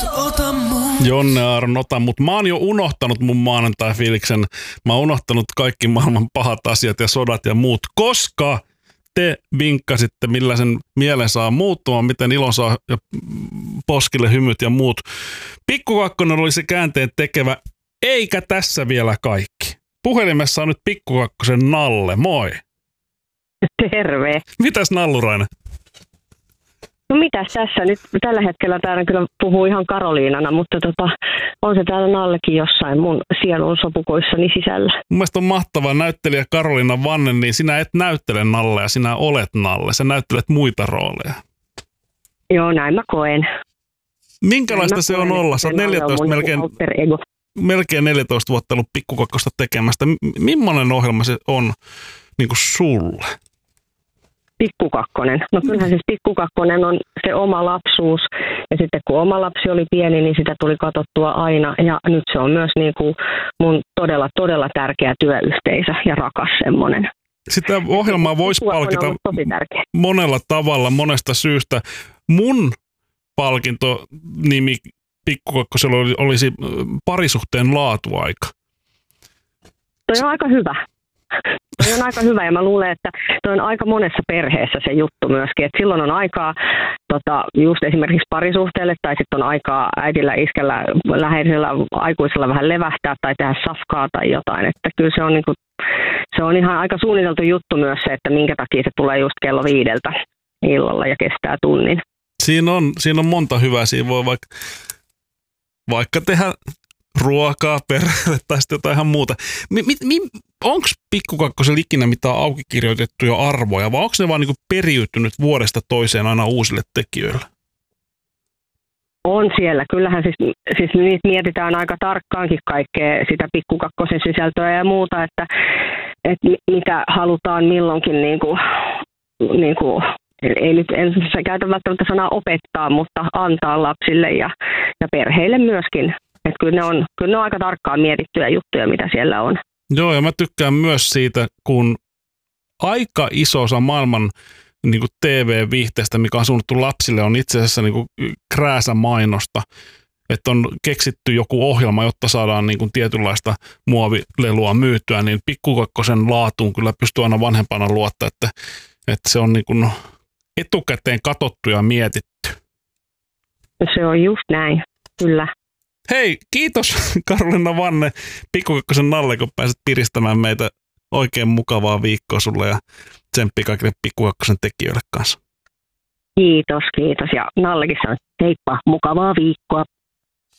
Jonne Aaron, ota mut. Mä oon jo unohtanut mun maanantai-fiiliksen. Mä oon unohtanut kaikki maailman pahat asiat ja sodat ja muut, koska te vinkkasitte, millaisen mielen saa muuttumaan, miten ilo saa ja poskille hymyt ja muut. Pikku Kakkonen oli se käänteen tekevä, eikä tässä vielä kaikki. Puhelimessa on nyt Pikku Kakkosen Nalle, moi. Terve. Mitäs Nallurainen? No mitäs tässä nyt? Tällä hetkellä täällä kyllä puhuu ihan Karoliinana, mutta on se täällä Nallekin jossain mun sielun sopukoissani sisällä. Mun mielestä on mahtava näyttelijä Karoliina Vanne, niin sinä et näyttele Nallea, sinä olet Nalle. Sä näyttelet muita rooleja. Joo, näin mä koen. Minkälaista se on olla? Sä oot 14, melkein 14 vuotta ollut Pikku Kakkosta tekemästä. Millainen ohjelma se on niin kuin sulle? Pikku Kakkonen. No kyllähän siis Pikku Kakkonen on se oma lapsuus. Ja sitten kun oma lapsi oli pieni, niin sitä tuli katsottua aina. Ja nyt se on myös niin kuin mun todella, todella tärkeä työyhteisö ja rakas semmoinen. Sitä ohjelmaa voisi palkita monella tavalla, monesta syystä. Mun palkintonimi Pikku Kakkosella olisi parisuhteen laatuaika. Toi on aika hyvä. Toi on aika hyvä ja mä luulen, että toi on aika monessa perheessä se juttu myöskin, että silloin on aikaa just esimerkiksi parisuhteelle tai sitten on aikaa äidillä, iskellä, läheisellä aikuisella vähän levähtää tai tehdä safkaa tai jotain, että kyllä se on, niinku, se on ihan aika suunniteltu juttu myös se, että minkä takia se tulee just kello 5 illalla ja kestää tunnin. Siinä on monta hyvää, siinä voi vaikka tehdä ruokaa perheelle tai sitten jotain ihan muuta. Onko Pikku Kakkosella ikinä mitään auki kirjoitettuja arvoja, vai onko ne vaan niinku periytynyt vuodesta toiseen aina uusille tekijöille? On siellä. Kyllähän siis niitä mietitään aika tarkkaankin kaikkea sitä Pikku Kakkosen sisältöä ja muuta, että mitä halutaan milloinkin niinku ei nyt en käytä välttämättä sanaa opettaa, mutta antaa lapsille ja perheille myöskin. Että kyllä ne on aika tarkkaan mietittyjä juttuja, mitä siellä on. Joo, ja mä tykkään myös siitä, kun aika iso osa maailman niin kuin TV-viihteestä, mikä on suunnattu lapsille, on itse asiassa niin kuin krääsämainosta. Että on keksitty joku ohjelma, jotta saadaan niin kuin tietynlaista muovilelua myytyä, niin Pikku Kakkosen laatuun kyllä pystyy aina vanhempana luottaa, että se on niin kuin etukäteen katsottu ja mietitty. Se on just näin, kyllä. Hei, kiitos Karoliina Vanne, Pikku Kakkosen Nalle, kun pääset piristämään meitä. Oikein mukavaa viikkoa sulle ja tsemppiä kaikille Pikku Kakkosen tekijöille kanssa. Kiitos. Ja Nallekin sanoi, heippa, mukavaa viikkoa.